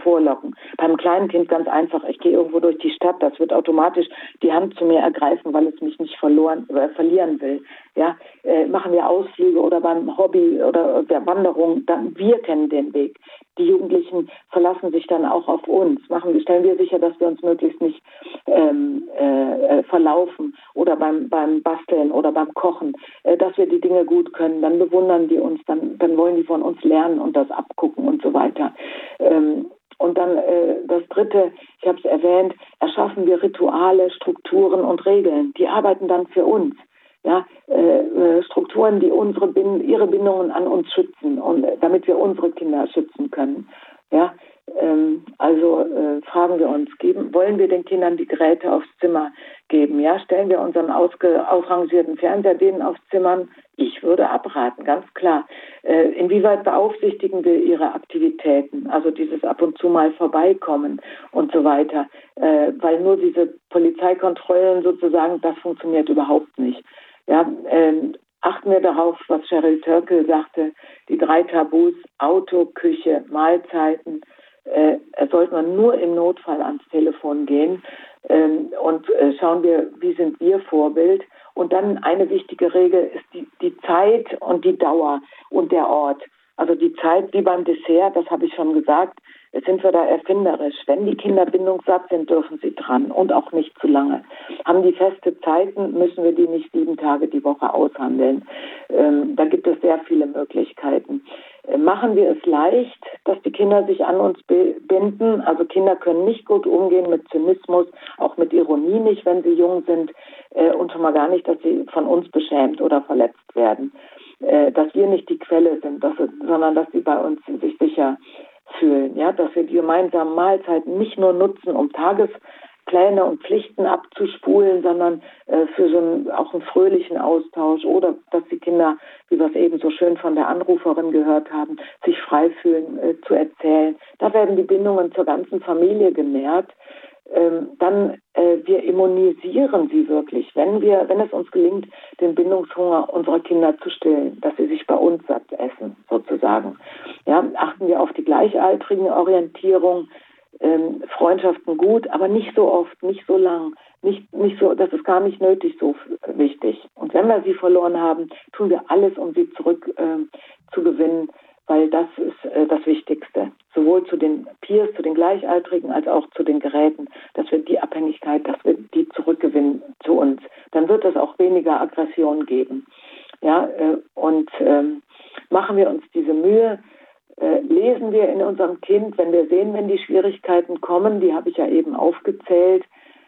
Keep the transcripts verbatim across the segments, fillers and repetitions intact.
vorlocken. Beim kleinen Kind ganz einfach, ich gehe irgendwo durch die Stadt, das wird automatisch die Hand zu mir ergreifen, weil es mich nicht verloren äh, verlieren will. Ja, äh, machen wir Ausflüge oder beim Hobby oder der Wanderung, dann wir kennen den Weg. Die Jugendlichen verlassen sich dann auch auf uns. Machen, stellen wir sicher, dass wir uns möglichst nicht ähm, äh, verlaufen oder beim beim Basteln oder beim Kochen, äh, dass wir die Dinge gut können. Dann bewundern die uns, dann dann wollen die von uns lernen und das abgucken und so weiter. Ähm, Und dann äh, das Dritte, ich habe es erwähnt, erschaffen wir Rituale, Strukturen und Regeln. Die arbeiten dann für uns. Ja, äh, Strukturen, die unsere Bin- ihre Bindungen an uns schützen und äh, damit wir unsere Kinder schützen können. Ja, ähm, also äh, fragen wir uns, geben, wollen wir den Kindern die Geräte aufs Zimmer geben? Ja, stellen wir unseren ausge- ausrangierten Fernseher denen aufs Zimmer? Ich würde abraten, ganz klar. Äh, inwieweit beaufsichtigen wir ihre Aktivitäten? Also dieses ab und zu mal vorbeikommen und so weiter. Äh, weil nur diese Polizeikontrollen sozusagen, das funktioniert überhaupt nicht. Ja, ähm, achten wir darauf, was Sheryl Turkle sagte, die drei Tabus, Auto, Küche, Mahlzeiten, äh, sollte man nur im Notfall ans Telefon gehen ähm, und äh, schauen wir, wie sind wir Vorbild. Und dann eine wichtige Regel ist die, die Zeit und die Dauer und der Ort. Also die Zeit wie beim Dessert, das habe ich schon gesagt, jetzt sind wir da erfinderisch. Wenn die Kinder bindungssatt sind, dürfen sie dran und auch nicht zu lange. Haben die feste Zeiten, müssen wir die nicht sieben Tage die Woche aushandeln. Ähm, da gibt es sehr viele Möglichkeiten. Äh, machen wir es leicht, dass die Kinder sich an uns binden. Also Kinder können nicht gut umgehen mit Zynismus, auch mit Ironie nicht, wenn sie jung sind äh, und schon mal gar nicht, dass sie von uns beschämt oder verletzt werden. Äh, dass wir nicht die Quelle sind, dass es, sondern dass sie bei uns sich sicher fühlen, ja, dass wir die gemeinsamen Mahlzeiten nicht nur nutzen, um Tagespläne und Pflichten abzuspulen, sondern äh, für so einen, auch einen fröhlichen Austausch oder dass die Kinder, wie wir es eben so schön von der Anruferin gehört haben, sich frei fühlen äh, zu erzählen. Da werden die Bindungen zur ganzen Familie genährt. Ähm, dann äh, wir immunisieren sie wirklich, wenn wir, wenn es uns gelingt, den Bindungshunger unserer Kinder zu stillen, dass sie sich bei uns satt essen, sozusagen. Ja, achten wir auf die gleichaltrigen Orientierung, ähm, Freundschaften gut, aber nicht so oft, nicht so lang, nicht, nicht so, das ist gar nicht nötig so wichtig. Und wenn wir sie verloren haben, tun wir alles, um sie zurück äh, zu gewinnen, weil das ist äh, das Wichtigste. Sowohl zu den Peers, zu den Gleichaltrigen, als auch zu den Geräten, dass wir die Abhängigkeit, dass wir die zurückgewinnen zu uns. Dann wird es auch weniger Aggression geben. Ja, äh, und ähm, machen wir uns diese Mühe, äh, lesen wir in unserem Kind, wenn wir sehen, wenn die Schwierigkeiten kommen, die habe ich ja eben aufgezählt,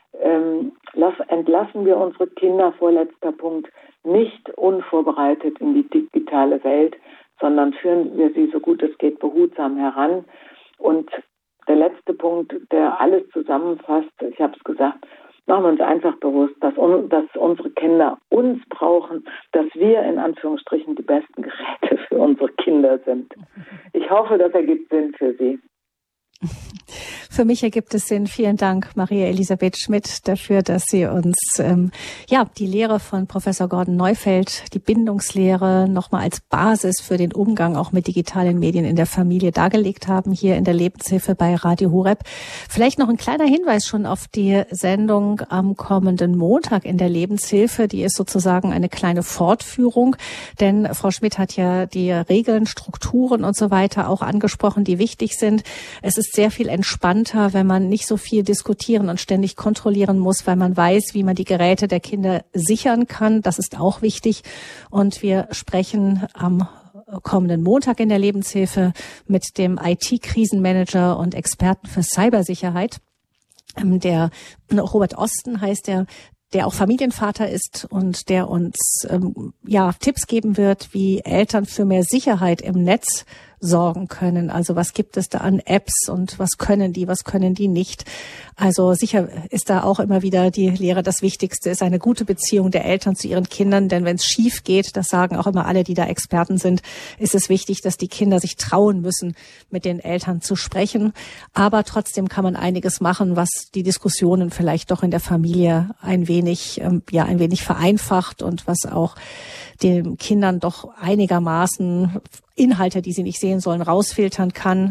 ähm, lass, entlassen wir unsere Kinder, vorletzter Punkt, nicht unvorbereitet in die digitale Welt, sondern führen wir sie so gut es geht behutsam heran. Und der letzte Punkt, der alles zusammenfasst, ich habe es gesagt, machen wir uns einfach bewusst, dass, un, dass unsere Kinder uns brauchen, dass wir in Anführungsstrichen die besten Geräte für unsere Kinder sind. Ich hoffe, das ergibt Sinn für Sie. Für mich ergibt es Sinn. Vielen Dank, Maria Elisabeth Schmidt, dafür, dass Sie uns ähm, ja die Lehre von Professor Gordon Neufeld, die Bindungslehre, nochmal als Basis für den Umgang auch mit digitalen Medien in der Familie dargelegt haben, hier in der Lebenshilfe bei Radio Horeb. Vielleicht noch ein kleiner Hinweis schon auf die Sendung am kommenden Montag in der Lebenshilfe. Die ist sozusagen eine kleine Fortführung, denn Frau Schmidt hat ja die Regeln, Strukturen und so weiter auch angesprochen, die wichtig sind. Es ist sehr viel entspannter, wenn man nicht so viel diskutieren und ständig kontrollieren muss, weil man weiß, wie man die Geräte der Kinder sichern kann. Das ist auch wichtig. Und wir sprechen am kommenden Montag in der Lebenshilfe mit dem I T-Krisenmanager und Experten für Cybersicherheit. Der Robert Osten heißt der, der auch Familienvater ist und der uns ähm, ja Tipps geben wird, wie Eltern für mehr Sicherheit im Netz sorgen können. Also was gibt es da an Apps und was können die, was können die nicht? Also sicher ist da auch immer wieder die Lehre, das Wichtigste ist eine gute Beziehung der Eltern zu ihren Kindern, denn wenn es schief geht, das sagen auch immer alle, die da Experten sind, ist es wichtig, dass die Kinder sich trauen müssen, mit den Eltern zu sprechen. Aber trotzdem kann man einiges machen, was die Diskussionen vielleicht doch in der Familie ein wenig, ja, ein wenig vereinfacht und was auch den Kindern doch einigermaßen Inhalte, die sie nicht sehen sollen, rausfiltern kann.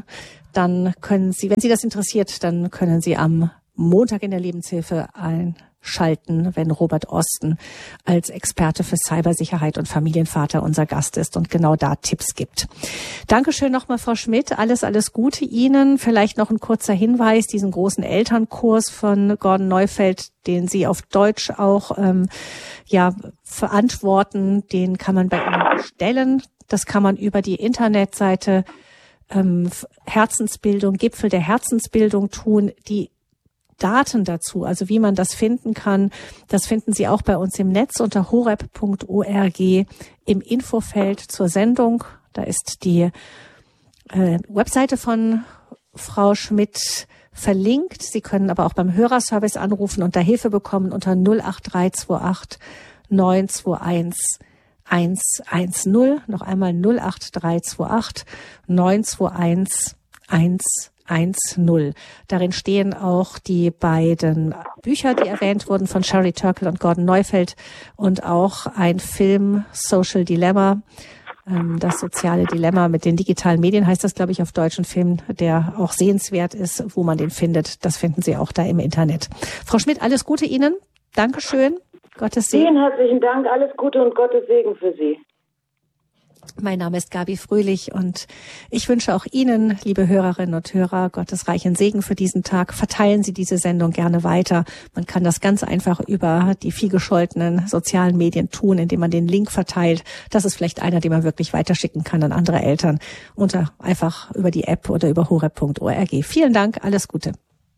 dann können Sie, wenn Sie das interessiert, dann können Sie am Montag in der Lebenshilfe einschalten, wenn Robert Osten als Experte für Cybersicherheit und Familienvater unser Gast ist und genau da Tipps gibt. Dankeschön nochmal, Frau Schmidt. Alles, alles Gute Ihnen. Vielleicht noch ein kurzer Hinweis, diesen großen Elternkurs von Gordon Neufeld, den Sie auf Deutsch auch ähm, ja verantworten, den kann man bei Ihnen bestellen. Das kann man über die Internetseite ähm, Herzensbildung, Gipfel der Herzensbildung tun. Die Daten dazu, also wie man das finden kann, das finden Sie auch bei uns im Netz unter horeb punkt org im Infofeld zur Sendung. Da ist die äh, Webseite von Frau Schmidt verlinkt. Sie können aber auch beim Hörerservice anrufen und da Hilfe bekommen unter null acht drei zwei acht neun zwei eins eins eins null. Noch einmal null acht drei zwei acht neun zwei eins eins eins null. Darin stehen auch die beiden Bücher, die erwähnt wurden, von Sherry Turkle und Gordon Neufeld und auch ein Film, Social Dilemma, das soziale Dilemma mit den digitalen Medien, heißt das, glaube ich, auf Deutsch, ein Film, der auch sehenswert ist, wo man den findet. Das finden Sie auch da im Internet. Frau Schmidt, alles Gute Ihnen. Dankeschön. Gottes Segen. Vielen herzlichen Dank. Alles Gute und Gottes Segen für Sie. Mein Name ist Gabi Fröhlich und ich wünsche auch Ihnen, liebe Hörerinnen und Hörer, Gottes reichen Segen für diesen Tag. Verteilen Sie diese Sendung gerne weiter. Man kann das ganz einfach über die vielgescholtenen sozialen Medien tun, indem man den Link verteilt. Das ist vielleicht einer, den man wirklich weiterschicken kann an andere Eltern. Unter einfach über die App oder über horeb punkt org. Vielen Dank, alles Gute.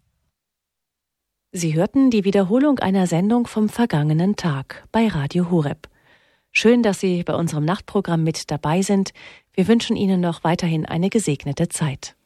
Sie hörten die Wiederholung einer Sendung vom vergangenen Tag bei Radio Horeb. Schön, dass Sie bei unserem Nachtprogramm mit dabei sind. Wir wünschen Ihnen noch weiterhin eine gesegnete Zeit.